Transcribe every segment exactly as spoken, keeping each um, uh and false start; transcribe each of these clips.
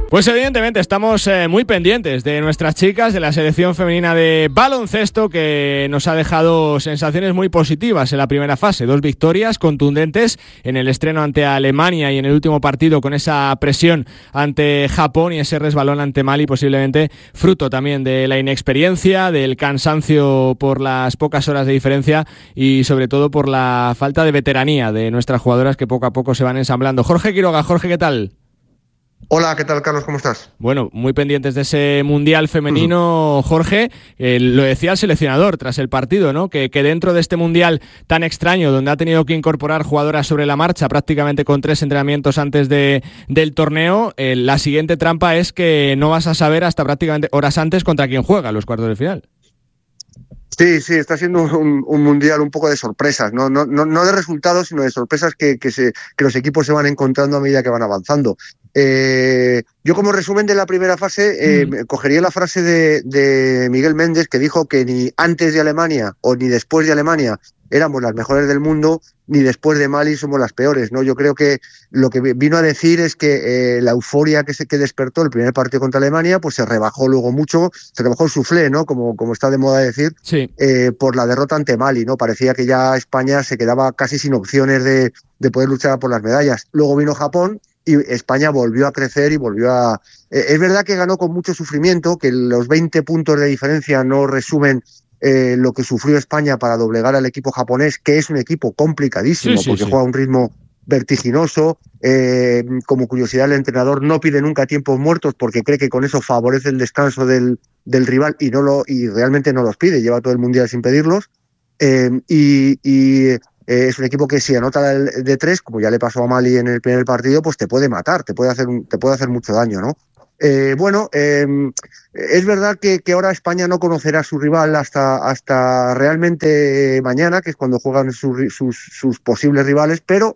Pues evidentemente estamos eh, muy pendientes de nuestras chicas, de la selección femenina de baloncesto, que nos ha dejado sensaciones muy positivas en la primera fase. Dos victorias contundentes en el estreno ante Alemania y en el último partido con esa presión ante Japón y ese resbalón ante Mali, posiblemente fruto también de la inexperiencia, del cansancio por las pocas horas de diferencia y sobre todo por la falta de veteranía de nuestras jugadoras que poco a poco se van ensamblando. Jorge Quiroga, Jorge, ¿qué tal? Hola, ¿qué tal, Carlos? ¿Cómo estás? Bueno, muy pendientes de ese Mundial femenino, uh-huh. Jorge. Eh, lo decía el seleccionador tras el partido, ¿no? Que, que dentro de este Mundial tan extraño, donde ha tenido que incorporar jugadoras sobre la marcha, prácticamente con tres entrenamientos antes de, del torneo, eh, la siguiente trampa es que no vas a saber hasta prácticamente horas antes contra quién juega los cuartos de final. Sí, sí, está siendo un, un mundial un poco de sorpresas, no, no, no, no de resultados, sino de sorpresas que, que, se, que los equipos se van encontrando a medida que van avanzando. Eh, yo como resumen de la primera fase eh, mm. cogería la frase de, de Miguel Méndez, que dijo que ni antes de Alemania o ni después de Alemania éramos las mejores del mundo, ni después de Mali somos las peores, ¿no? Yo creo que lo que vino a decir es que eh, la euforia que se que despertó el primer partido contra Alemania, pues se rebajó luego mucho, se rebajó el suflé, ¿no? Como, como está de moda decir, sí. eh, por la derrota ante Mali, ¿no? Parecía que ya España se quedaba casi sin opciones de, de poder luchar por las medallas. Luego vino Japón y España volvió a crecer y volvió a... Eh, es verdad que ganó con mucho sufrimiento, que los veinte puntos de diferencia no resumen Eh, lo que sufrió España para doblegar al equipo japonés, que es un equipo complicadísimo, sí, sí, porque sí. juega a un ritmo vertiginoso. Eh, como curiosidad, el entrenador no pide nunca tiempos muertos porque cree que con eso favorece el descanso del, del rival y no lo y realmente no los pide, lleva todo el mundial sin pedirlos. Eh, y, y eh, es un equipo que si anota el de tres, como ya le pasó a Mali en el primer partido, pues te puede matar, te puede hacer, un, te puede hacer mucho daño, ¿no? Eh, bueno, eh, es verdad que, que ahora España no conocerá a su rival hasta, hasta realmente mañana, que es cuando juegan su, sus, sus posibles rivales, pero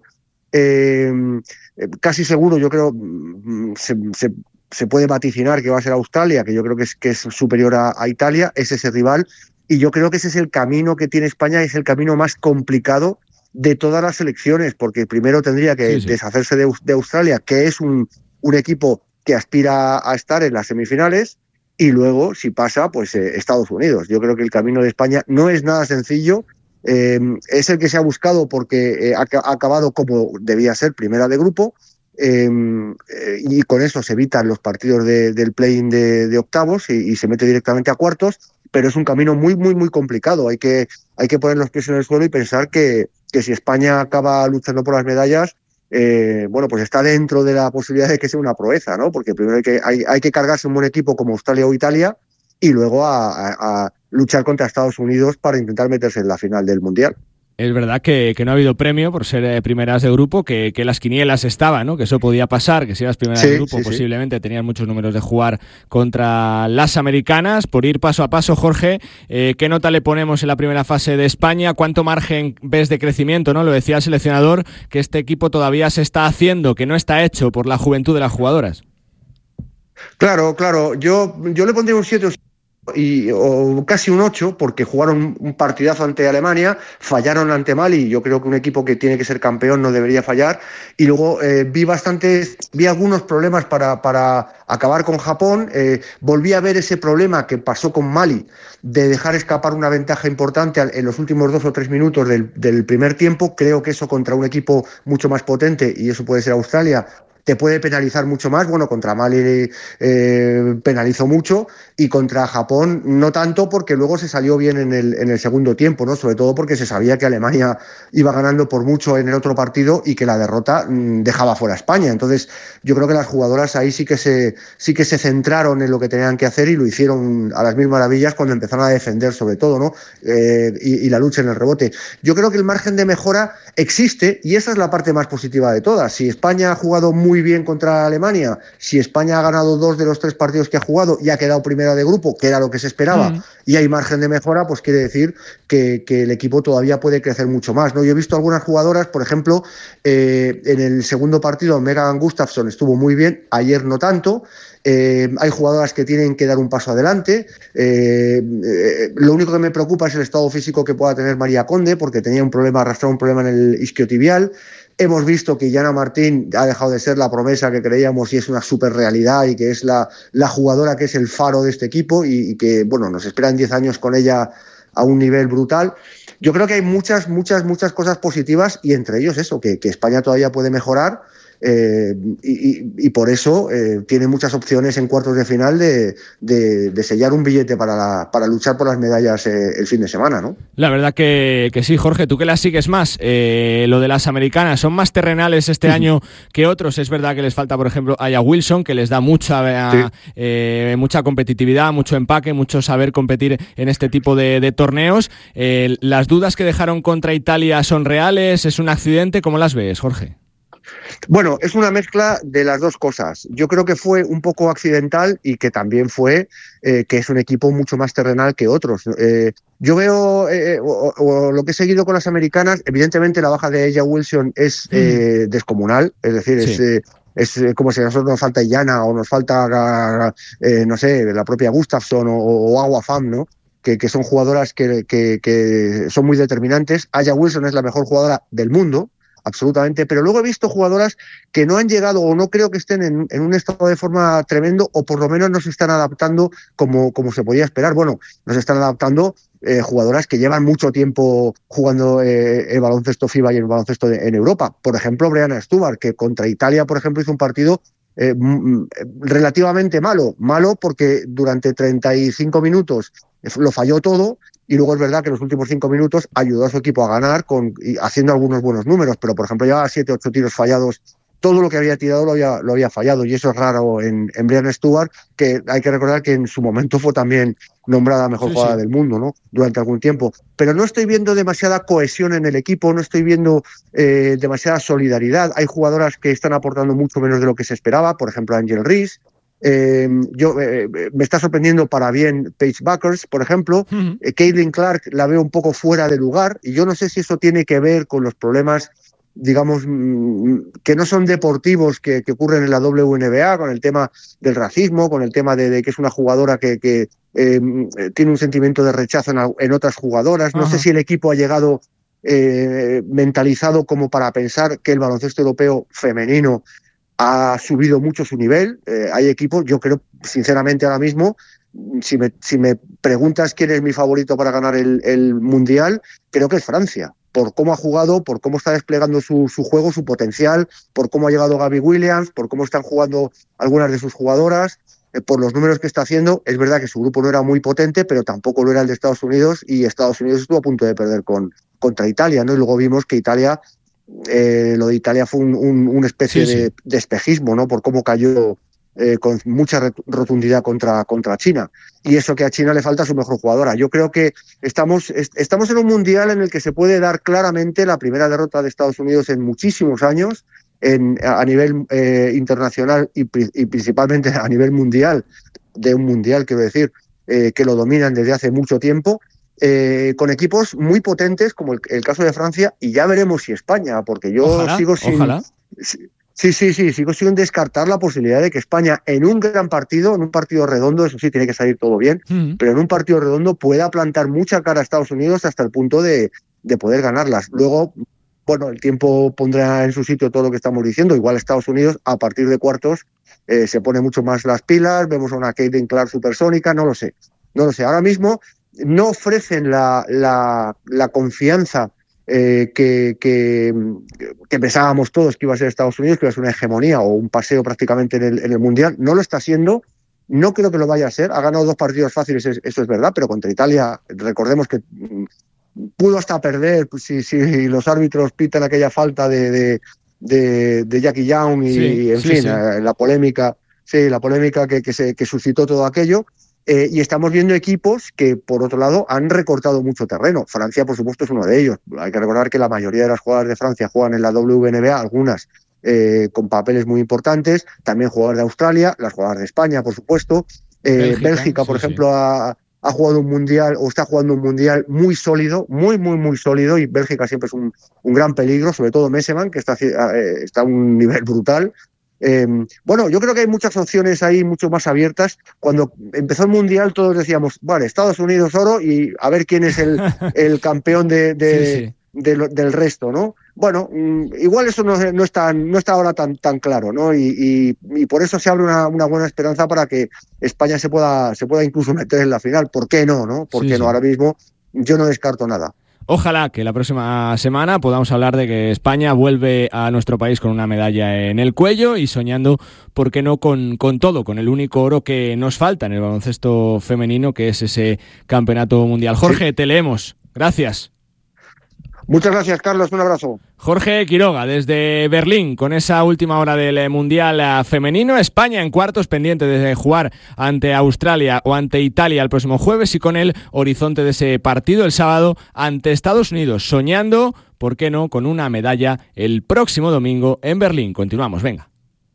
eh, casi seguro, yo creo, se, se, se puede vaticinar que va a ser Australia, que yo creo que es, que es superior a, a Italia, es ese rival, y yo creo que ese es el camino que tiene España, es el camino más complicado de todas las selecciones, porque primero tendría que sí, sí. deshacerse de, de Australia, que es un, un equipo que aspira a estar en las semifinales, y luego, si pasa, pues eh, Estados Unidos. Yo creo que el camino de España no es nada sencillo, eh, es el que se ha buscado porque eh, ha, ha acabado como debía ser, primera de grupo, eh, eh, y con eso se evitan los partidos de, del play-in de, de octavos y, y se mete directamente a cuartos, pero es un camino muy, muy, muy complicado. Hay que, hay que poner los pies en el suelo y pensar que, que si España acaba luchando por las medallas, Eh, bueno, pues está dentro de la posibilidad de que sea una proeza, ¿no? Porque primero hay que, hay, hay que cargarse un buen equipo como Australia o Italia y luego a, a, a luchar contra Estados Unidos para intentar meterse en la final del Mundial. Es verdad que, que no ha habido premio por ser eh, primeras de grupo, que, que las quinielas estaban, ¿no? Que eso podía pasar, que si eras primera sí, de grupo sí, posiblemente sí. tenías muchos números de jugar contra las americanas. Por ir paso a paso, Jorge, eh, ¿qué nota le ponemos en la primera fase de España? ¿Cuánto margen ves de crecimiento, no? Lo decía el seleccionador, que este equipo todavía se está haciendo, que no está hecho por la juventud de las jugadoras. Claro, claro. Yo, yo le pondría un siete o y o casi un ocho, porque jugaron un partidazo ante Alemania, fallaron ante Mali, yo creo que un equipo que tiene que ser campeón no debería fallar, y luego eh, vi bastantes, vi algunos problemas para, para acabar con Japón, eh, volví a ver ese problema que pasó con Mali, de dejar escapar una ventaja importante en los últimos dos o tres minutos del, del primer tiempo. Creo que eso contra un equipo mucho más potente, y eso puede ser Australia, te puede penalizar mucho más. Bueno, contra Mali eh, penalizó mucho y contra Japón no tanto, porque luego se salió bien en el, en el segundo tiempo, ¿no? Sobre todo porque se sabía que Alemania iba ganando por mucho en el otro partido y que la derrota mmm, dejaba fuera a España. Entonces yo creo que las jugadoras ahí sí que se sí que se centraron en lo que tenían que hacer y lo hicieron a las mil maravillas cuando empezaron a defender, sobre todo, ¿no? Eh, y, y la lucha en el rebote. Yo creo que el margen de mejora existe y esa es la parte más positiva de todas. Si España ha jugado muy bien contra Alemania, si España ha ganado dos de los tres partidos que ha jugado y ha quedado primera de grupo, que era lo que se esperaba, mm. y hay margen de mejora, pues quiere decir que, que el equipo todavía puede crecer mucho más, ¿no? Yo he visto algunas jugadoras, por ejemplo, eh, en el segundo partido Megan Gustafsson estuvo muy bien, ayer no tanto. Eh, hay jugadoras que tienen que dar un paso adelante. Eh, eh, lo único que me preocupa es el estado físico que pueda tener María Conde, porque tenía un problema, arrastraba un problema en el isquiotibial. Hemos visto que Yana Martín ha dejado de ser la promesa que creíamos y es una super realidad y que es la, la jugadora que es el faro de este equipo y, y que, bueno, nos esperan diez años con ella a un nivel brutal. Yo creo que hay muchas, muchas, muchas cosas positivas y entre ellos eso, que, que España todavía puede mejorar. Eh, y, y por eso eh, tiene muchas opciones en cuartos de final de, de, de sellar un billete para, la, para luchar por las medallas eh, el fin de semana, ¿no? La verdad que, que sí, Jorge, tú que las sigues más, eh, lo de las americanas, son más terrenales este año que otros. Es verdad que les falta, por ejemplo, Aya Wilson, que les da mucha, sí. eh, mucha competitividad, mucho empaque, mucho saber competir en este tipo de, de torneos. Eh, ¿Las dudas que dejaron contra Italia son reales? ¿Es un accidente? ¿Cómo las ves, Jorge? Bueno, es una mezcla de las dos cosas. Yo creo que fue un poco accidental y que también fue eh, que es un equipo mucho más terrenal que otros. Eh, yo veo, eh, o, o lo que he seguido con las americanas, evidentemente la baja de Aya Wilson es eh, descomunal, es decir, sí. es... Eh, Es como si a nosotros nos falta Llana o nos falta, eh, no sé, la propia Gustafsson o, o Agua Fam, ¿no? Que, que son jugadoras que, que, que son muy determinantes. Aya Wilson es la mejor jugadora del mundo, absolutamente, pero luego he visto jugadoras que no han llegado o no creo que estén en, en un estado de forma tremendo o por lo menos no se están adaptando como, como se podía esperar. Bueno, no se están adaptando eh, jugadoras que llevan mucho tiempo jugando eh, el baloncesto FIBA y el baloncesto de, en Europa. Por ejemplo, Breanna Stewart, que contra Italia, por ejemplo, hizo un partido eh, m- relativamente malo. Malo porque durante treinta y cinco minutos lo falló todo. Y luego es verdad que en los últimos cinco minutos ayudó a su equipo a ganar con, y haciendo algunos buenos números, pero por ejemplo llevaba siete, ocho tiros fallados, todo lo que había tirado lo había, lo había fallado y eso es raro en, en Breanna Stewart, que hay que recordar que en su momento fue también nombrada mejor sí, jugadora sí. del mundo, ¿no? Durante algún tiempo. Pero no estoy viendo demasiada cohesión en el equipo, no estoy viendo eh, demasiada solidaridad. Hay jugadoras que están aportando mucho menos de lo que se esperaba, por ejemplo Angel Reese. Eh, yo eh, me está sorprendiendo para bien Paige Buckers, por ejemplo. Uh-huh. eh, Caitlin Clark la veo un poco fuera de lugar y yo no sé si eso tiene que ver con los problemas, digamos, mmm, que no son deportivos que, que ocurren en la W N B A, con el tema del racismo, con el tema de, de que es una jugadora que, que eh, tiene un sentimiento de rechazo en, en otras jugadoras. No uh-huh. sé si el equipo ha llegado eh, mentalizado como para pensar que el baloncesto europeo femenino ha subido mucho su nivel. Eh, hay equipos, yo creo, sinceramente ahora mismo, si me, si me preguntas quién es mi favorito para ganar el, el Mundial, creo que es Francia, por cómo ha jugado, por cómo está desplegando su, su juego, su potencial, por cómo ha llegado Gabby Williams, por cómo están jugando algunas de sus jugadoras, eh, por los números que está haciendo. Es verdad que su grupo no era muy potente, pero tampoco lo era el de Estados Unidos, y Estados Unidos estuvo a punto de perder con, contra Italia, ¿no? Y luego vimos que Italia... Eh, lo de Italia fue un, un, una especie sí, de, sí. de espejismo, ¿no? Por cómo cayó eh, con mucha rotundidad contra, contra China. Y eso que a China le falta su mejor jugadora. Yo creo que estamos, est- estamos en un mundial en el que se puede dar claramente la primera derrota de Estados Unidos en muchísimos años, en, a nivel eh, internacional y, y principalmente a nivel mundial, de un mundial, quiero decir, eh, que lo dominan desde hace mucho tiempo. Eh, con equipos muy potentes como el, el caso de Francia, y ya veremos si España, porque yo ojalá, sigo sin ojalá. Sí, sí, sí, sigo sin descartar la posibilidad de que España en un gran partido, en un partido redondo, eso sí, tiene que salir todo bien, uh-huh. pero en un partido redondo pueda plantar mucha cara a Estados Unidos hasta el punto de, de poder ganarlas. Luego, bueno, el tiempo pondrá en su sitio todo lo que estamos diciendo. Igual Estados Unidos, a partir de cuartos, eh, se pone mucho más las pilas, vemos a una Caitlin Clark supersónica, no lo sé, no lo sé. Ahora mismo no ofrecen la, la, la confianza eh, que, que, que pensábamos todos que iba a ser Estados Unidos, que iba a ser una hegemonía o un paseo prácticamente en el, en el Mundial. No lo está siendo, no creo que lo vaya a ser. Ha ganado dos partidos fáciles, eso es verdad, pero contra Italia, recordemos que pudo hasta perder si, si los árbitros pitan aquella falta de, de, de, de Jackie Young y, sí, en sí, fin, sí. la polémica, sí, la polémica que, que, se, que suscitó todo aquello. Eh, y estamos viendo equipos que, por otro lado, han recortado mucho terreno. Francia, por supuesto, es uno de ellos. Hay que recordar que la mayoría de las jugadoras de Francia juegan en la W N B A, algunas eh, con papeles muy importantes. También jugadoras de Australia, las jugadoras de España, por supuesto. Eh, Bélgica, Bélgica, por sí, ejemplo, sí. ha, ha jugado un mundial o está jugando un mundial muy sólido, muy, muy, muy sólido. Y Bélgica siempre es un, un gran peligro, sobre todo Messeman, que está, eh, está a un nivel brutal. Eh, bueno, yo creo que hay muchas opciones ahí mucho más abiertas. Cuando empezó el Mundial todos decíamos, vale, Estados Unidos oro y a ver quién es el, el campeón de, de, sí, sí. De, de, del resto, ¿no? bueno, igual eso no, no, está, no está ahora tan, tan claro, ¿no? Y, y, y por eso se abre una, una buena esperanza para que España se pueda, se pueda incluso meter en la final. ¿Por qué no, no? ¿Por Sí, qué sí. no? Ahora mismo yo no descarto nada. Ojalá que la próxima semana podamos hablar de que España vuelve a nuestro país con una medalla en el cuello y soñando, ¿por qué no?, con, con todo, con el único oro que nos falta en el baloncesto femenino, que es ese campeonato mundial. Jorge, sí. Te leemos. Gracias. Muchas gracias, Carlos. Un abrazo. Jorge Quiroga, desde Berlín, con esa última hora del Mundial Femenino. España en cuartos, pendiente de jugar ante Australia o ante Italia el próximo jueves, y con el horizonte de ese partido el sábado ante Estados Unidos, soñando, ¿por qué no?, con una medalla el próximo domingo en Berlín. Continuamos, venga.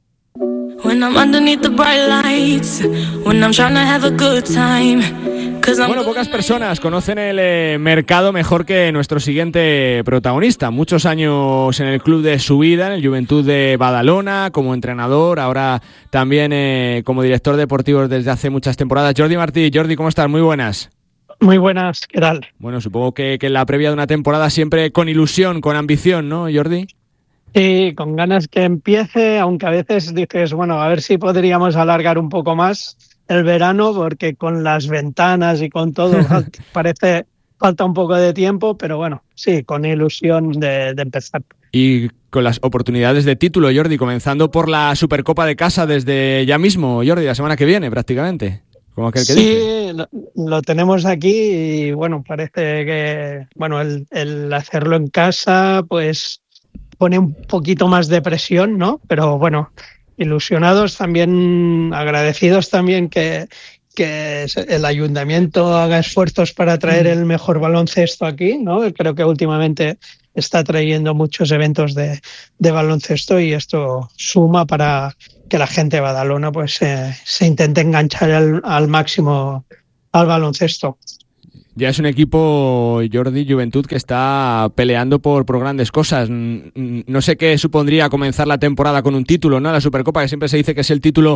Bueno, pocas personas conocen el eh, mercado mejor que nuestro siguiente protagonista. Muchos años en el club de su vida, en el Juventud de Badalona, como entrenador, ahora también eh, como director deportivo desde hace muchas temporadas. Jordi Martí. Jordi, ¿cómo estás? Muy buenas. Muy buenas, ¿qué tal? Bueno, supongo que, que en la previa de una temporada siempre con ilusión, con ambición, ¿no, Jordi? Sí, con ganas que empiece, aunque a veces dices, bueno, a ver si podríamos alargar un poco más el verano, porque con las ventanas y con todo parece falta un poco de tiempo, pero bueno, sí, con ilusión de, de empezar. Y con las oportunidades de título, Jordi, comenzando por la Supercopa de casa desde ya mismo, Jordi, la semana que viene prácticamente. Como aquel que sí, dice. Lo, lo tenemos aquí y bueno, parece que bueno el, el hacerlo en casa pues pone un poquito más de presión, ¿no? Pero bueno, ilusionados también, agradecidos también que, que el ayuntamiento haga esfuerzos para traer el mejor baloncesto aquí, ¿no? Creo que últimamente está trayendo muchos eventos de, de baloncesto y esto suma para que la gente de Badalona pues eh, se intente enganchar al, al máximo al baloncesto. Ya es un equipo, Jordi, Juventud, que está peleando por, por grandes cosas. No sé qué supondría comenzar la temporada con un título, ¿no? La Supercopa, que siempre se dice que es el título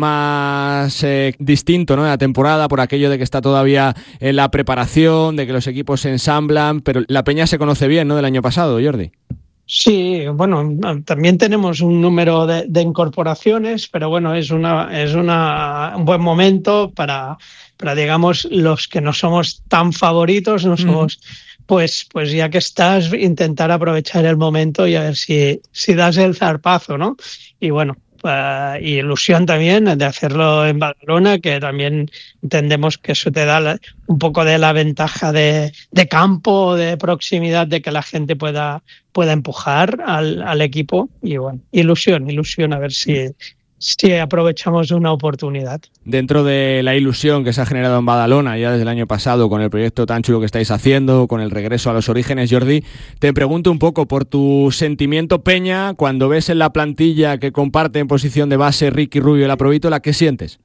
más eh, distinto, ¿no?, de la temporada, por aquello de que está todavía en la preparación, de que los equipos se ensamblan, pero la Peña se conoce bien, ¿no?, del año pasado, Jordi. Sí, bueno, también tenemos un número de, de incorporaciones, pero bueno, es una es una, un buen momento para, para, digamos, los que no somos tan favoritos, no somos, mm. pues, pues ya que estás, intentar aprovechar el momento y a ver si, si das el zarpazo, ¿no? Y bueno, Uh, y ilusión también de hacerlo en Badalona, que también entendemos que eso te da la, un poco de la ventaja de, de campo, de proximidad, de que la gente pueda, pueda empujar al, al equipo. Y bueno, ilusión, ilusión a ver si, si aprovechamos una oportunidad. Dentro de la ilusión que se ha generado en Badalona ya desde el año pasado con el proyecto tan chulo que estáis haciendo, con el regreso a los orígenes, Jordi, te pregunto un poco por tu sentimiento peña cuando ves en la plantilla que comparte en posición de base Ricky Rubio y la Provítola, ¿qué sientes?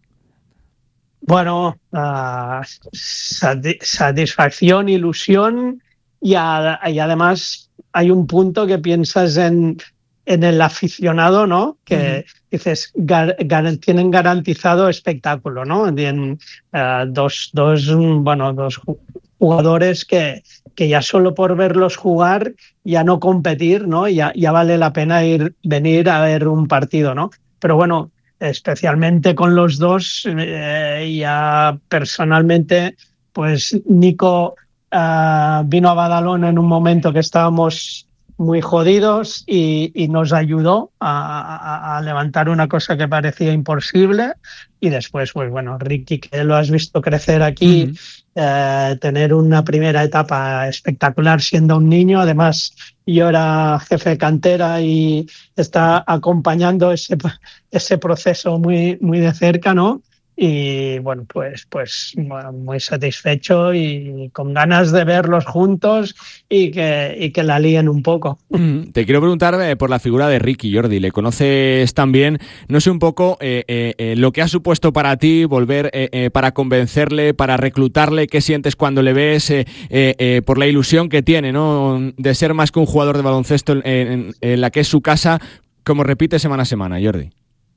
Bueno, uh, sati- satisfacción, ilusión y, a, y además hay un punto que piensas en... en el aficionado, ¿no? Que uh-huh. dices, gar, gar, tienen garantizado espectáculo, ¿no? Tienen uh, dos, dos, bueno, dos jugadores que, que ya solo por verlos jugar, ya no competir, ¿no? Ya, ya vale la pena ir, venir a ver un partido, ¿no? Pero bueno, especialmente con los dos, eh, ya personalmente, pues Nico uh, vino a Badalona en un momento que estábamos muy jodidos y, y nos ayudó a, a, a levantar una cosa que parecía imposible y después, pues bueno, Ricky, que lo has visto crecer aquí, uh-huh. eh, tener una primera etapa espectacular siendo un niño, además yo era jefe de cantera y está acompañando ese, ese proceso muy, muy de cerca, ¿no? Y bueno, pues, pues bueno, muy satisfecho y con ganas de verlos juntos y que, y que la líen un poco. Mm, te quiero preguntar eh, por la figura de Ricky, Jordi. Le conoces también, no sé un poco eh, eh, eh, lo que ha supuesto para ti volver eh, eh, para convencerle, para reclutarle, qué sientes cuando le ves eh, eh, eh, por la ilusión que tiene, ¿no?, de ser más que un jugador de baloncesto en, en, en la que es su casa, como repite semana a semana, Jordi.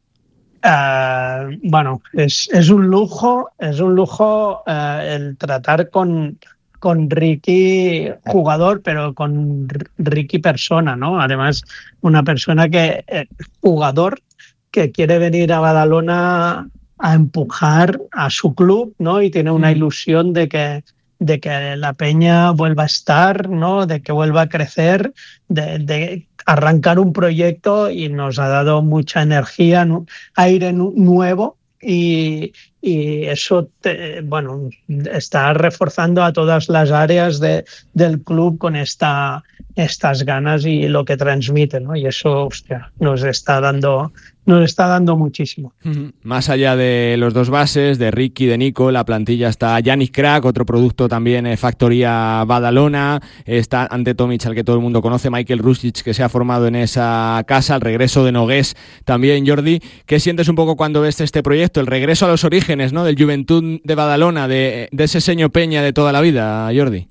Uh, bueno, es, es un lujo, es un lujo uh, el tratar con, con Ricky jugador, pero con Ricky persona, ¿no? Además, una persona que, eh, jugador, que quiere venir a Badalona a empujar a su club, ¿no? Y tiene una ilusión de que, de que la Peña vuelva a estar, ¿no? De que vuelva a crecer, de, de arrancar un proyecto, y nos ha dado mucha energía, ¿no? Aire nuevo. Y, y eso te, bueno, está reforzando a todas las áreas de, del club con esta, estas ganas y lo que transmite, ¿no? Y eso, hostia, nos está dando, nos está dando muchísimo. Más allá de los dos bases, de Ricky, de Nico, la plantilla está Yannick Crack, otro producto también, eh, Factoría Badalona, está Ante Tomic, al que todo el mundo conoce, Michael Rusic, que se ha formado en esa casa, el regreso de Nogués también. Jordi, ¿qué sientes un poco cuando ves este proyecto? El regreso a los orígenes, ¿no? Del Juventud de Badalona, de, de ese seño Peña de toda la vida, Jordi.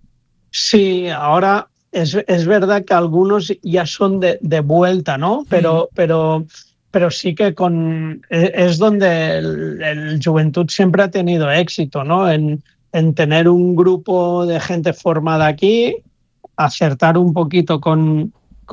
Sí, ahora es, es verdad que algunos ya son de, de vuelta, ¿no? Pero, mm. pero, pero sí que con es donde el, el Juventud siempre ha tenido éxito, ¿no? En, en tener un grupo de gente formada aquí, acertar un poquito con,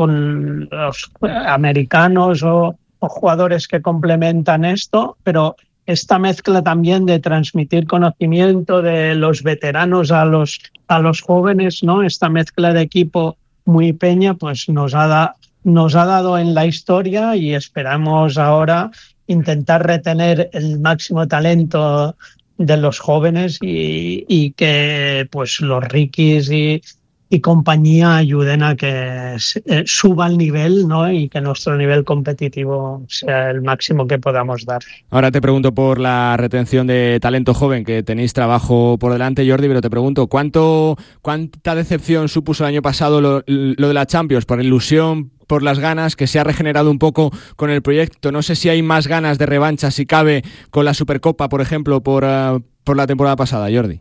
con los americanos o, o jugadores que complementan esto, pero esta mezcla también de transmitir conocimiento de los veteranos a los, a los jóvenes, ¿no? Esta mezcla de equipo muy Peña, pues nos ha, da, nos ha dado en la historia, y esperamos ahora intentar retener el máximo talento de los jóvenes y, y que pues los Rickys y, y compañía ayuden a que eh, suba el nivel, ¿no? Y que nuestro nivel competitivo sea el máximo que podamos dar. Ahora te pregunto por la retención de talento joven, que tenéis trabajo por delante, Jordi, pero te pregunto, ¿cuánto, ¿cuánta decepción supuso el año pasado lo, lo de la Champions? Por ilusión, por las ganas, que se ha regenerado un poco con el proyecto. No sé si hay más ganas de revancha, si cabe, con la Supercopa, por ejemplo, por, uh, por la temporada pasada, Jordi.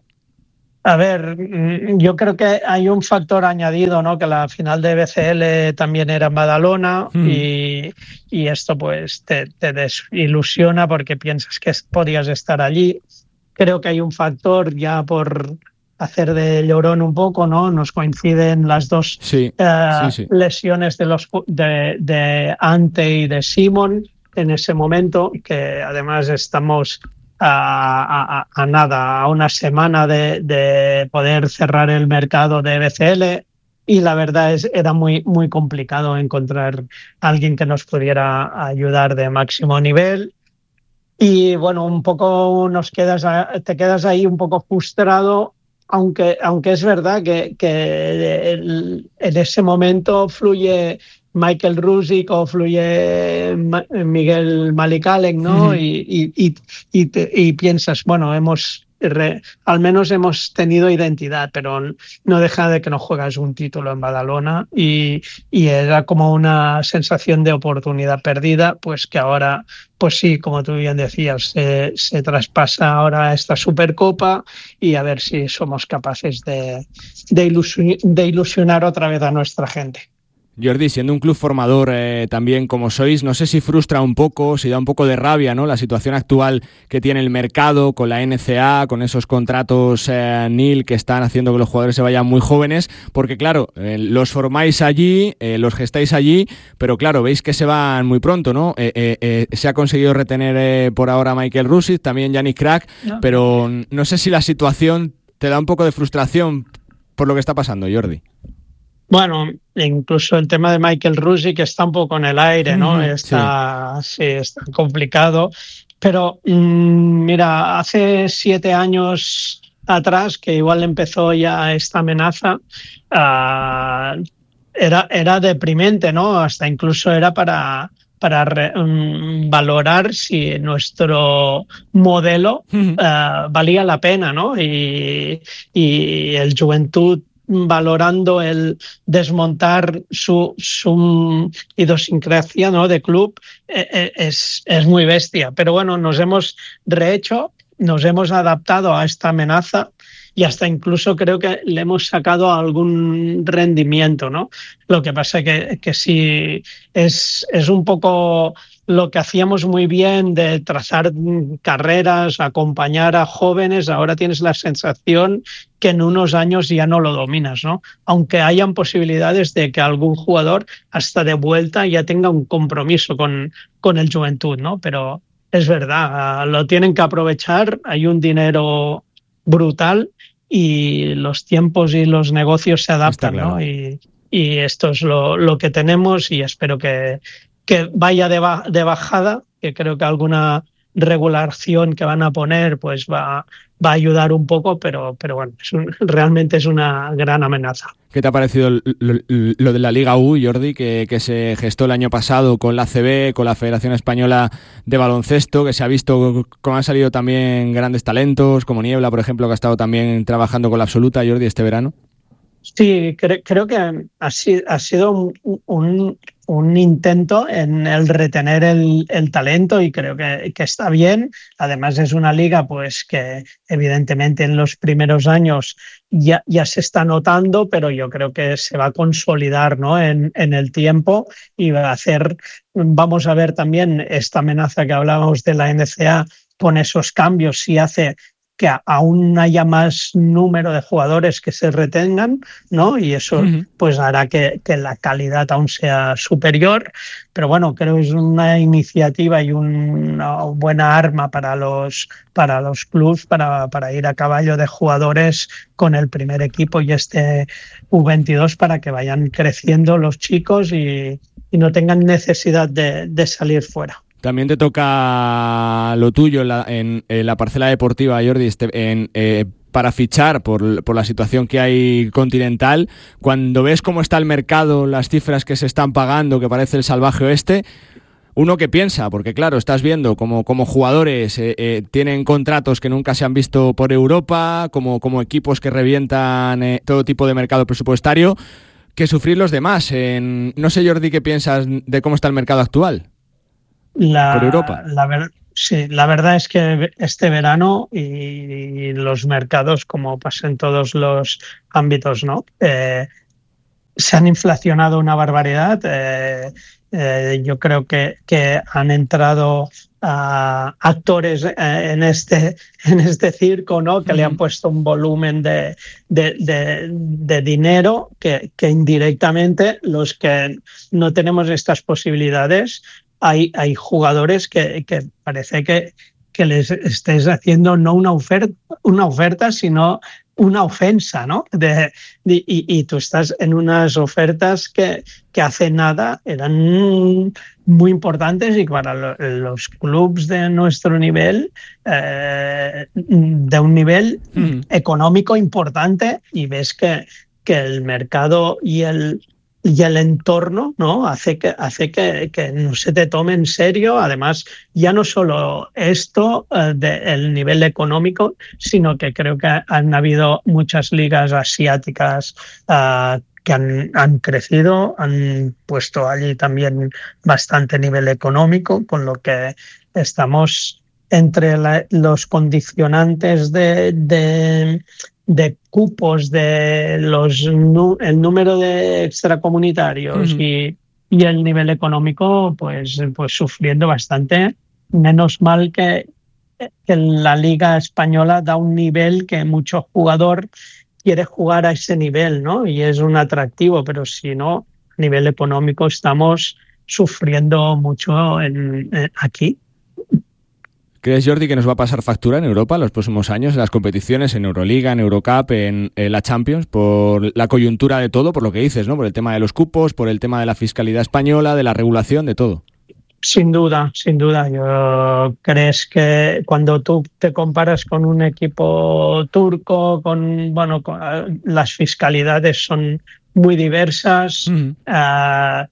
A ver, yo creo que hay un factor añadido, ¿no? Que la final de B C L también era en Badalona, mm. y, y esto pues te, te desilusiona porque piensas que podías estar allí. Creo que hay un factor ya por hacer de llorón un poco, ¿no? Nos coinciden las dos sí, uh, sí, sí. lesiones de, los, de, de Ante y de Simon en ese momento, que además estamos A, a, a nada, a una semana de, de poder cerrar el mercado de B C L, y la verdad es era muy, muy complicado encontrar a alguien que nos pudiera ayudar de máximo nivel. Y bueno, un poco nos quedas, te quedas ahí un poco frustrado, aunque, aunque es verdad que, que el, en ese momento fluye Michael Rusic o fluye Miguel Malikalek, ¿no? Uh-huh. Y, y, y, te, y piensas, bueno, hemos re, al menos hemos tenido identidad, pero no deja de que no juegas un título en Badalona, y, y era como una sensación de oportunidad perdida, pues que ahora, pues sí, como tú bien decías, se, se traspasa ahora esta Supercopa, y a ver si somos capaces de, de, ilusion, de ilusionar otra vez a nuestra gente. Jordi, siendo un club formador eh, también como sois, no sé si frustra un poco, si da un poco de rabia, ¿no? La situación actual que tiene el mercado con la N C A, con esos contratos eh, N I L que están haciendo que los jugadores se vayan muy jóvenes, porque claro, eh, los formáis allí, eh, los gestáis allí, pero claro, veis que se van muy pronto, ¿no? Eh, eh, eh, se ha conseguido retener eh, por ahora a Michael Rusic, también Yannick Crack, no. Pero no sé si la situación te da un poco de frustración por lo que está pasando, Jordi. Bueno, incluso el tema de Michael Rusic que está un poco en el aire, ¿no? Mm, está, sí. sí, está complicado. Pero mmm, mira, hace siete años atrás, que igual empezó ya esta amenaza, uh, era, era deprimente, ¿no? Hasta incluso era para, para re, um, valorar si nuestro modelo uh, valía la pena, ¿no? Y, y el Juventud, valorando el desmontar su, su idiosincrasia, ¿no? De club, eh, es, es muy bestia. Pero bueno, nos hemos rehecho, nos hemos adaptado a esta amenaza, y hasta incluso creo que le hemos sacado algún rendimiento, ¿no? Lo que pasa que, que sí es, es un poco lo que hacíamos muy bien de trazar carreras, acompañar a jóvenes, ahora tienes la sensación que en unos años ya no lo dominas, ¿no? Aunque hayan posibilidades de que algún jugador hasta de vuelta ya tenga un compromiso con, con el Juventud, ¿no? Pero es verdad, lo tienen que aprovechar, hay un dinero brutal y los tiempos y los negocios se adaptan, claro, ¿no? Y, y esto es lo, lo que tenemos y espero que, que vaya de, ba- de bajada, que creo que alguna regulación que van a poner pues va, va a ayudar un poco, pero, pero bueno, es un, realmente es una gran amenaza. ¿Qué te ha parecido lo, lo, lo de la Liga U, Jordi, que, que se gestó el año pasado con la A C B, con la Federación Española de Baloncesto, que se ha visto cómo han salido también grandes talentos, como Niebla, por ejemplo, que ha estado también trabajando con la Absoluta, Jordi, este verano? Sí, cre- creo que ha, si- ha sido un, un, un intento en el retener el, el talento y creo que, que está bien. Además es una liga pues que evidentemente en los primeros años ya, ya se está notando, pero yo creo que se va a consolidar, ¿no? en, en el tiempo y va a hacer, vamos a ver también esta amenaza que hablábamos de la N C A con esos cambios, si hace que aún haya más número de jugadores que se retengan, ¿no? Y eso uh-huh. pues hará que, que la calidad aún sea superior. Pero bueno, creo que es una iniciativa y una buena arma para los, para los clubs para, para ir a caballo de jugadores con el primer equipo y este U veintidós para que vayan creciendo los chicos y, y no tengan necesidad de, de salir fuera. También te toca lo tuyo en la, en, en la parcela deportiva, Jordi, este, en, eh, para fichar por, por la situación que hay continental. Cuando ves cómo está el mercado, las cifras que se están pagando, que parece el salvaje oeste, uno que piensa, porque claro, estás viendo como, como jugadores eh, eh, tienen contratos que nunca se han visto por Europa, como, como equipos que revientan eh, todo tipo de mercado presupuestario, que sufrir los demás. En, no sé, Jordi, ¿qué piensas de cómo está el mercado actual? La, por Europa. La, ver, sí, la verdad es que este verano y, y los mercados, como pasa en todos los ámbitos, ¿no? Eh, se han inflacionado una barbaridad. Eh, eh, yo creo que, que han entrado uh, actores eh, en este en este circo, ¿no? Que mm. le han puesto un volumen de, de, de, de dinero que, que indirectamente los que no tenemos estas posibilidades Hay, hay jugadores que, que parece que, que les estés haciendo no una oferta, una oferta sino una ofensa, ¿no? De, de, y, y tú estás en unas ofertas que, que hace nada eran muy importantes y para lo, los clubs de nuestro nivel, eh, de un nivel mm. económico importante, y ves que, que el mercado y el y el entorno, ¿no? hace que hace que, que no se te tome en serio. Además, ya no solo esto eh, del nivel económico, sino que creo que han habido muchas ligas asiáticas eh, que han, han crecido, han puesto allí también bastante nivel económico, con lo que estamos entre la, los condicionantes de, de de cupos, de los el número de extracomunitarios uh-huh. y, y el nivel económico, pues, pues sufriendo bastante. Menos mal que, que la Liga Española da un nivel que mucho jugador quiere jugar a ese nivel, ¿no? Y es un atractivo, pero si no, a nivel económico estamos sufriendo mucho en, en, aquí. ¿Crees, Jordi, que nos va a pasar factura en Europa en los próximos años, en las competiciones, en Euroliga, en Eurocup, en, en la Champions, por la coyuntura de todo, por lo que dices, ¿no? Por el tema de los cupos, por el tema de la fiscalidad española, de la regulación, de todo? Sin duda, sin duda. Yo crees que cuando tú te comparas con un equipo turco, con bueno, con, uh, las fiscalidades son muy diversas uh-huh. uh,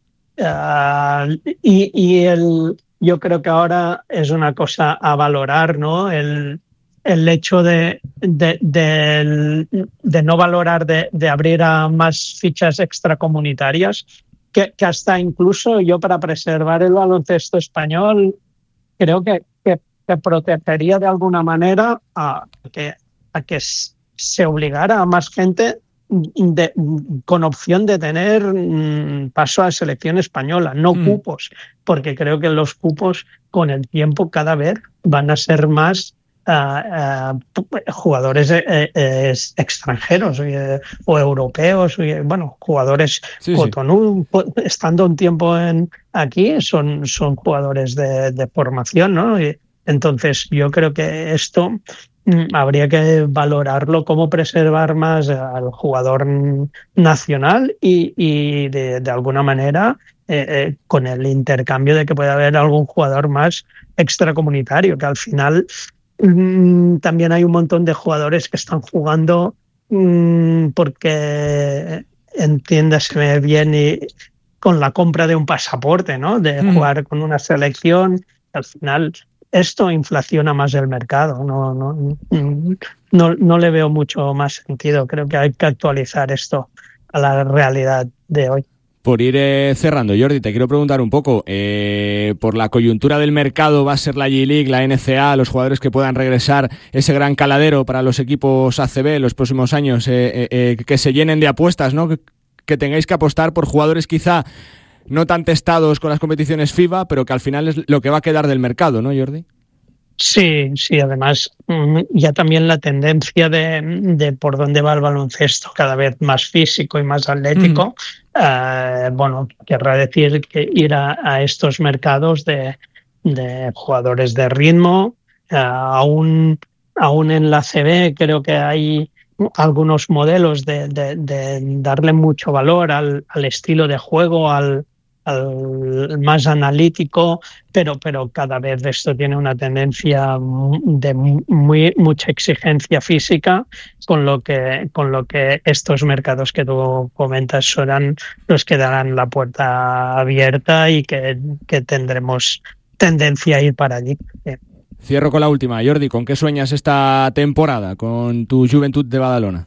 uh, y, y el Yo creo que ahora es una cosa a valorar, ¿no? El, el hecho de, de, de, de no valorar, de, de abrir a más fichas extracomunitarias, que, que hasta incluso yo, para preservar el baloncesto español, creo que, que, que protegería de alguna manera a que, a que se obligara a más gente de, con opción de tener mm, paso a selección española, no mm. cupos, porque creo que los cupos con el tiempo cada vez van a ser más Uh, uh, jugadores uh, uh, extranjeros uh, o europeos, uh, bueno, jugadores sí, Cotonou, sí. estando un tiempo en aquí, son, son jugadores de, de formación, ¿no? Y entonces yo creo que esto um, habría que valorarlo, cómo preservar más al jugador nacional y, y de, de alguna manera eh, eh, con el intercambio de que pueda haber algún jugador más extracomunitario, que al final también hay un montón de jugadores que están jugando mmm, porque entiéndase bien y con la compra de un pasaporte, ¿no? De mm. jugar con una selección. Al final esto inflaciona más el mercado. No, no, no, no le veo mucho más sentido. Creo que hay que actualizar esto a la realidad de hoy. Por ir eh, cerrando, Jordi, te quiero preguntar un poco, eh, por la coyuntura del mercado, ¿va a ser la J-League, la N C A, los jugadores que puedan regresar, ese gran caladero para los equipos A C B en los próximos años, eh, eh, que se llenen de apuestas, ¿no? Que, que tengáis que apostar por jugadores quizá no tan testados con las competiciones FIBA, pero que al final es lo que va a quedar del mercado, ¿no, Jordi? Sí, sí, además ya también la tendencia de, de por dónde va el baloncesto, cada vez más físico y más atlético, mm. eh, bueno, querrá decir que ir a, a estos mercados de, de jugadores de ritmo, eh, aún, aún en la C B creo que hay algunos modelos de, de, de darle mucho valor al, al estilo de juego, al al más analítico, pero, pero cada vez esto tiene una tendencia de muy mucha exigencia física, con lo que, con lo que estos mercados que tú comentas serán los que darán la puerta abierta y que, que tendremos tendencia a ir para allí. Cierro con la última, Jordi, ¿con qué sueñas esta temporada con tu Juventud de Badalona?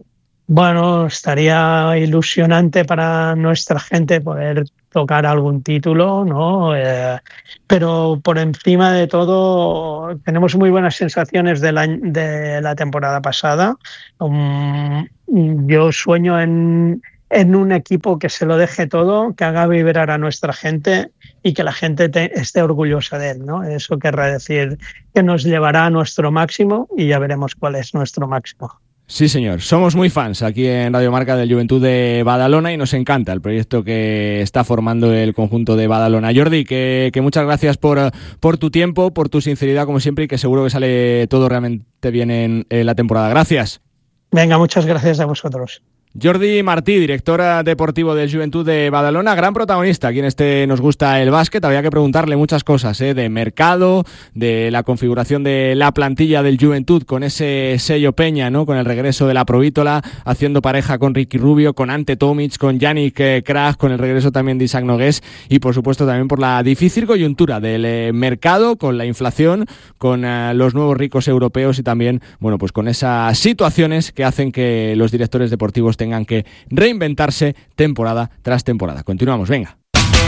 Bueno, estaría ilusionante para nuestra gente poder tocar algún título, ¿no? Eh, pero por encima de todo tenemos muy buenas sensaciones de la, de la temporada pasada. Um, yo sueño en, en un equipo que se lo deje todo, que haga vibrar a nuestra gente y que la gente te, esté orgullosa de él, ¿no? Eso querrá decir que nos llevará a nuestro máximo y ya veremos cuál es nuestro máximo. Sí, señor. Somos muy fans aquí en Radio Marca del Juventud de Badalona y nos encanta el proyecto que está formando el conjunto de Badalona. Jordi, que, que muchas gracias por, por tu tiempo, por tu sinceridad como siempre y que seguro que sale todo realmente bien en, en la temporada. Gracias. Venga, muchas gracias a vosotros. Jordi Martí, director deportivo del Juventud de Badalona, gran protagonista. Aquí en este Nos Gusta el Básquet. Había que preguntarle muchas cosas, ¿eh? De mercado, de la configuración de la plantilla del Juventud con ese sello Peña, ¿no? Con el regreso de la Provítola, haciendo pareja con Ricky Rubio, con Ante Tomic, con Yannick Krag, con el regreso también de Isaac Nogués y por supuesto también por la difícil coyuntura del eh, mercado, con la inflación, con eh, los nuevos ricos europeos y también, bueno, pues con esas situaciones que hacen que los directores deportivos tengan tengan que reinventarse temporada tras temporada. Continuamos, venga.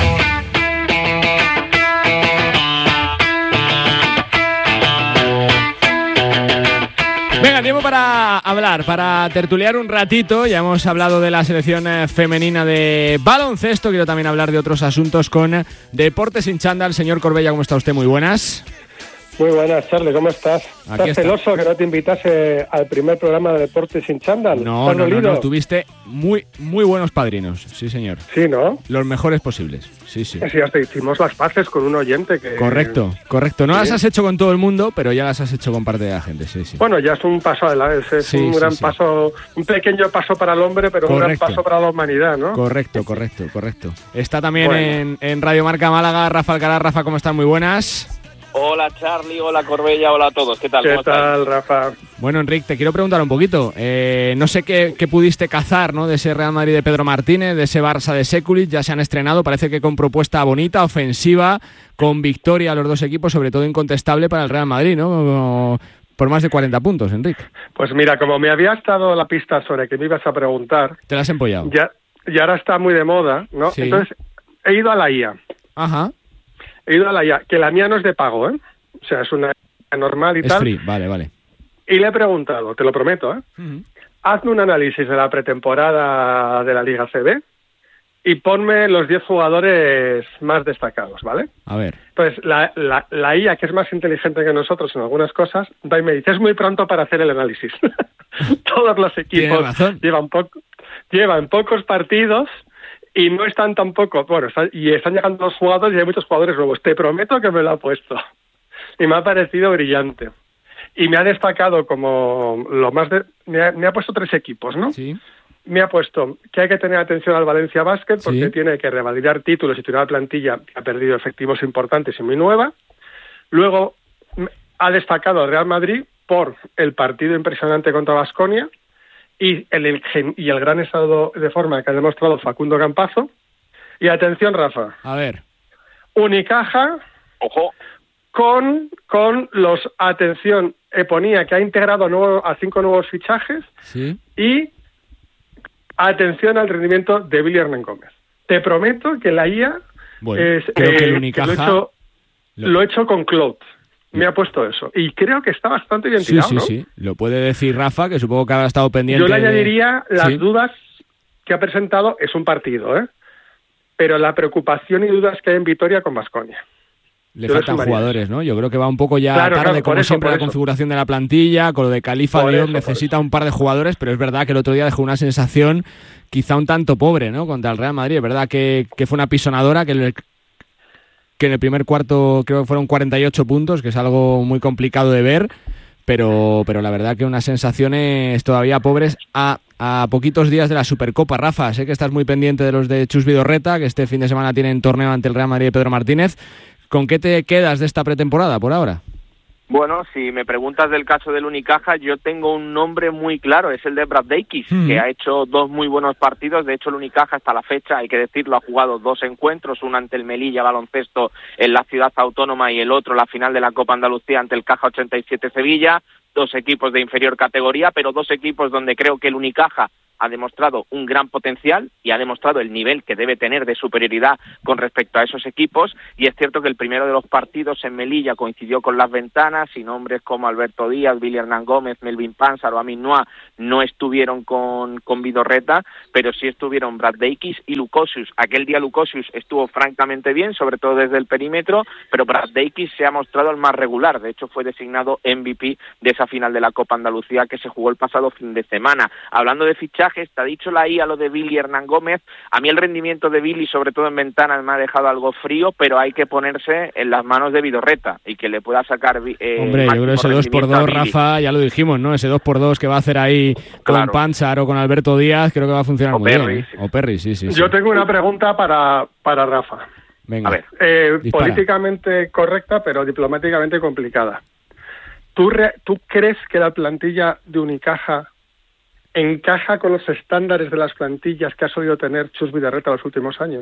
Venga, tiempo para hablar, para tertuliar un ratito. Ya hemos hablado de la selección femenina de baloncesto. Quiero también hablar de otros asuntos con Deportes sin Chándal. Señor Corbella, ¿cómo está usted? Muy buenas. Muy buenas, Charlie, ¿cómo estás? Aquí ¿Estás celoso que no te invitase al primer programa de Deportes sin Chándal? No, no, no, no, tuviste muy muy buenos padrinos, sí señor. Sí, ¿no? Los mejores posibles, sí, sí. Sí, hasta hicimos las paces con un oyente que... Correcto, correcto. No sí. Las has hecho con todo el mundo, pero ya las has hecho con parte de la gente, sí, sí. Bueno, ya es un paso adelante, es sí, un sí, gran sí. paso, un pequeño paso para el hombre, pero correcto. Un gran paso para la humanidad, ¿no? Correcto, correcto, correcto. Está también bueno. en, en Radio Marca Málaga, Rafa Alcaraz. Rafa, ¿cómo están? Muy buenas. Hola Charlie, hola Corbella, hola a todos. ¿Qué tal? ¿Qué tal, Rafa? Bueno, Enric, te quiero preguntar un poquito. Eh, no sé qué, qué pudiste cazar, ¿no? De ese Real Madrid de Pedro Martínez, de ese Barça de Sekulic. Ya se han estrenado, parece que con propuesta bonita, ofensiva, con victoria a los dos equipos, sobre todo incontestable para el Real Madrid, ¿no? Como por más de cuarenta puntos, Enric. Pues mira, como me habías dado la pista sobre que me ibas a preguntar... Te la has empollado. Ya, y ahora está muy de moda, ¿no? Sí. Entonces, he ido a la I A. Ajá. He ido a la I A, que la mía no es de pago, ¿eh? O sea, es una normal y es tal. Free, vale, vale. Y le he preguntado, te lo prometo, ¿eh? Uh-huh. hazme un análisis de la pretemporada de la Liga C B y ponme los diez jugadores más destacados, ¿vale? A ver. Entonces, la, la, la I A, que es más inteligente que nosotros en algunas cosas, va y me dice, es muy pronto para hacer el análisis. Todos los equipos llevan, poco, llevan pocos partidos y no están tampoco, bueno, están, y están llegando los jugadores y hay muchos jugadores nuevos. Te prometo que me lo ha puesto. Y me ha parecido brillante. Y me ha destacado como lo más de... Me ha, me ha puesto tres equipos, ¿no? Sí. Me ha puesto que hay que tener atención al Valencia Basket porque sí. tiene que revalidar títulos y tiene una plantilla que ha perdido efectivos importantes y muy nueva. Luego ha destacado al Real Madrid por el partido impresionante contra Baskonia y el, y el gran estado de forma que ha demostrado Facundo Campazzo. Y atención, Rafa. A ver. Unicaja. Ojo. Con, con los, atención, Eponía, que ha integrado nuevo, a cinco nuevos fichajes. Sí. Y atención al rendimiento de Billy Hernán Gómez. Te prometo que la I A bueno, es, creo eh, que el Unicaja... lo, he hecho, lo... lo he hecho con Cloud. Me ha puesto eso. Y creo que está bastante bien sí, tirado, sí, ¿no? Sí, sí. Lo puede decir Rafa, que supongo que habrá estado pendiente. Yo le añadiría de... las ¿Sí? dudas que ha presentado. Es un partido, ¿eh? Pero la preocupación y dudas que hay en Vitoria con Baskonia. Le Yo faltan jugadores, ¿no? Yo creo que va un poco ya claro, tarde, claro, como eso, siempre, la eso. configuración de la plantilla. Con lo de Khalifa Diop necesita un par de jugadores, pero es verdad que el otro día dejó una sensación quizá un tanto pobre, ¿no? Contra el Real Madrid. Es verdad que, que fue una pisonadora, que, el, que en el primer cuarto creo que fueron cuarenta y ocho puntos, que es algo muy complicado de ver, pero, pero la verdad que unas sensaciones todavía pobres a... a poquitos días de la Supercopa. Rafa, sé que estás muy pendiente de los de Chus Vidorreta, que este fin de semana tienen torneo ante el Real Madrid de Pedro Martínez. ¿Con qué te quedas de esta pretemporada por ahora? Bueno, si me preguntas del caso del Unicaja, yo tengo un nombre muy claro, es el de Brad Daiquis, mm. que ha hecho dos muy buenos partidos. De hecho, el Unicaja hasta la fecha, hay que decirlo, ha jugado dos encuentros, uno ante el Melilla Baloncesto en la Ciudad Autónoma y el otro la final de la Copa Andalucía ante el Caja ochenta y siete Sevilla. Dos equipos de inferior categoría, pero dos equipos donde creo que el Unicaja ha demostrado un gran potencial y ha demostrado el nivel que debe tener de superioridad con respecto a esos equipos. Y es cierto que el primero de los partidos en Melilla coincidió con las ventanas y nombres como Alberto Díaz, Billy Hernán Gómez, Melvin Panzar o Amin Noah no estuvieron con, con Vidorreta, pero sí estuvieron Brad Daiquis y Lukosius. Aquel día Lukosius estuvo francamente bien, sobre todo desde el perímetro, pero Brad Daiquis se ha mostrado el más regular. De hecho, fue designado M V P de esa final de la Copa Andalucía que se jugó el pasado fin de semana. Hablando de fichajes, está dicho la I A lo de Billy Hernán Gómez. A mí el rendimiento de Billy, sobre todo en ventanas, me ha dejado algo frío, pero hay que ponerse en las manos de Vidorreta y que le pueda sacar eh, Hombre, yo creo que ese dos por dos, Rafa, ya lo dijimos, ¿no? Ese dos por dos que va a hacer ahí claro. con Panzar o con Alberto Díaz, creo que va a funcionar o muy Perry, bien. ¿eh? Sí. O Perry, sí, sí. Yo sí. tengo una pregunta para, para Rafa. Venga, a ver, eh, políticamente correcta, pero diplomáticamente complicada. ¿Tú, re, ¿Tú crees que la plantilla de Unicaja encaja con los estándares de las plantillas que ha solido tener Chus Vidorreta los últimos años?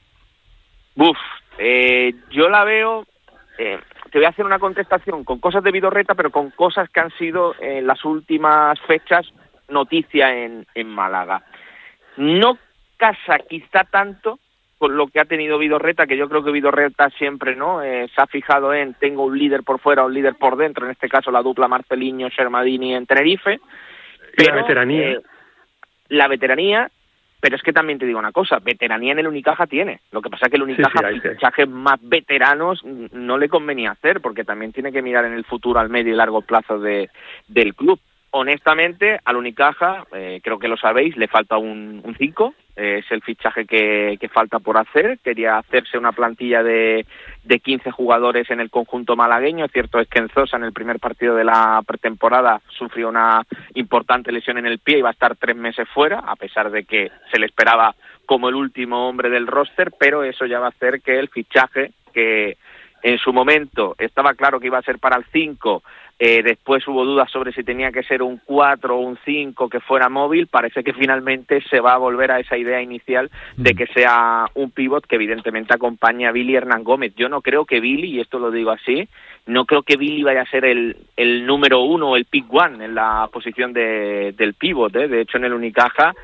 Uf, eh, yo la veo... Eh, te voy a hacer una contestación con cosas de Vidorreta, pero con cosas que han sido en eh, las últimas fechas noticia en, en Málaga. No casa quizá tanto con lo que ha tenido Vidorreta, que yo creo que Vidorreta siempre no eh, se ha fijado en tengo un líder por fuera, un líder por dentro, en este caso la dupla Marceliño-Shermadini en Tenerife. Pero, la veteranía. Eh, la veteranía, pero es que también te digo una cosa, veteranía en el Unicaja tiene. Lo que pasa es que el Unicaja, sí, sí, fichajes más veteranos no le convenía hacer, porque también tiene que mirar en el futuro al medio y largo plazo de, del club. Honestamente, al Unicaja, eh, creo que lo sabéis, le falta un cinco, eh, es el fichaje que, que falta por hacer. Quería hacerse una plantilla de, de quince jugadores en el conjunto malagueño. Cierto es que Enzosa en el primer partido de la pretemporada sufrió una importante lesión en el pie y va a estar tres meses fuera, a pesar de que se le esperaba como el último hombre del roster, pero eso ya va a hacer que el fichaje, que en su momento estaba claro que iba a ser para el cinco, Eh, después hubo dudas sobre si tenía que ser un cuatro o un cinco que fuera móvil. Parece que finalmente se va a volver a esa idea inicial de que sea un pívot que evidentemente acompañe a Billy Hernán Gómez. Yo no creo que Billy, y esto lo digo así, no creo que Billy vaya a ser el, el número uno o el pick one en la posición de, del pívot, ¿eh? De hecho, en el Unicaja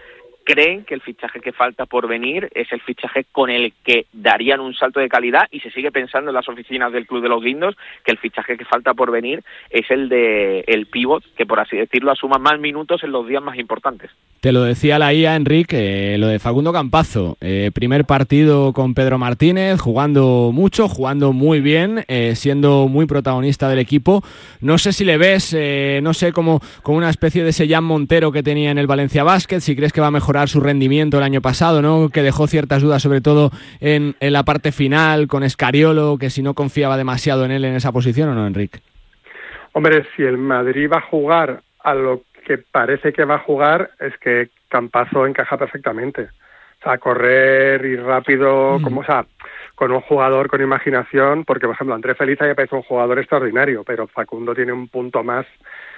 creen que el fichaje que falta por venir es el fichaje con el que darían un salto de calidad, y se sigue pensando en las oficinas del Club de los Guindos que el fichaje que falta por venir es el de el pívot, que por así decirlo asuma más minutos en los días más importantes. Te lo decía la I A, Enrique, eh, lo de Facundo Campazo, eh, primer partido con Pedro Martínez, jugando mucho, jugando muy bien, eh, siendo muy protagonista del equipo. No sé si le ves, eh, no sé, como, como una especie de ese Jan Montero que tenía en el Valencia Basket, si crees que va a mejorar su rendimiento el año pasado, ¿no? Que dejó ciertas dudas, sobre todo en, en la parte final, con Escariolo, que si no confiaba demasiado en él en esa posición, ¿o no, Enrique? Hombre, si el Madrid va a jugar a lo que parece que va a jugar, es que Campazo encaja perfectamente. O sea, correr y rápido, mm. como, o sea, con un jugador con imaginación, porque, por ejemplo, André Feliz me parece un jugador extraordinario, pero Facundo tiene un punto más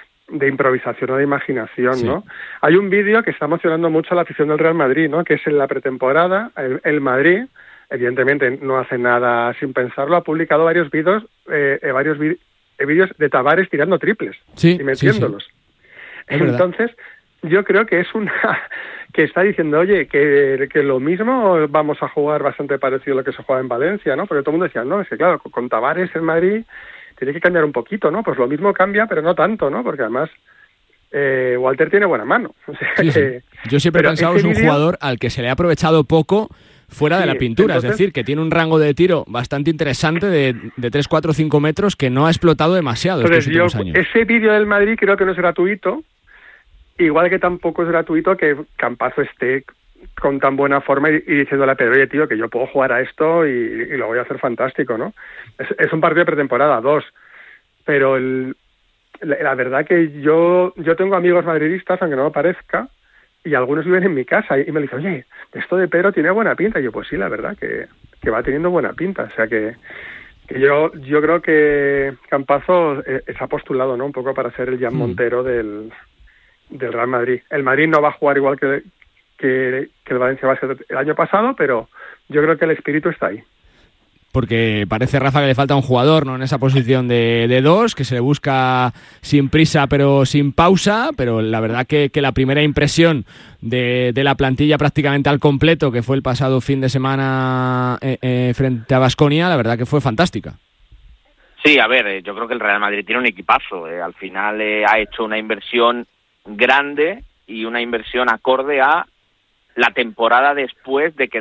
de improvisación o de imaginación, sí. ¿no? Hay un vídeo que está emocionando mucho a la afición del Real Madrid, ¿no? Que es en la pretemporada, el, el Madrid, evidentemente no hace nada sin pensarlo, ha publicado varios vídeos, eh, eh, varios vi- eh, vídeos de Tavares tirando triples, sí, y metiéndolos. Sí, sí. Entonces, yo creo que es una que está diciendo, oye, que, que lo mismo vamos a jugar bastante parecido a lo que se juega en Valencia, ¿no? Porque todo el mundo decía, no, es que claro, con, con Tavares en Madrid tiene que cambiar un poquito, ¿no? Pues lo mismo cambia, pero no tanto, ¿no? Porque además eh, Walter tiene buena mano. O sea, sí, sí. que, yo siempre he pensado que es un video... jugador al que se le ha aprovechado poco fuera sí, de la pintura, entonces... es decir, que tiene un rango de tiro bastante interesante de, de tres, cuatro, cinco metros que no ha explotado demasiado entonces, estos últimos yo, años. Ese vídeo del Madrid creo que no es gratuito, igual que tampoco es gratuito que Campazo esté con tan buena forma y, y diciéndole a Pedro, oye, tío, que yo puedo jugar a esto y, y lo voy a hacer fantástico, ¿no? Es, es un partido de pretemporada, dos, pero el, la, la verdad que yo yo tengo amigos madridistas, aunque no me parezca, y algunos viven en mi casa y, y me dicen, oye, esto de Pedro tiene buena pinta. Y yo, pues sí, la verdad, que, que va teniendo buena pinta. O sea que, que yo yo creo que Campazo eh, se ha postulado, ¿no? Un poco para ser el Jan mm. Montero del, del Real Madrid. El Madrid no va a jugar igual que, que, que el Valencia Basket el año pasado, pero yo creo que el espíritu está ahí. Porque parece, Rafa, que le falta un jugador, ¿no? En esa posición de, de dos, que se le busca sin prisa pero sin pausa, pero la verdad que, que la primera impresión de, de la plantilla prácticamente al completo, que fue el pasado fin de semana eh, eh, frente a Baskonia, la verdad que fue fantástica. Sí, a ver, eh, yo creo que el Real Madrid tiene un equipazo. Eh. Al final eh, ha hecho una inversión grande y una inversión acorde a la temporada después de que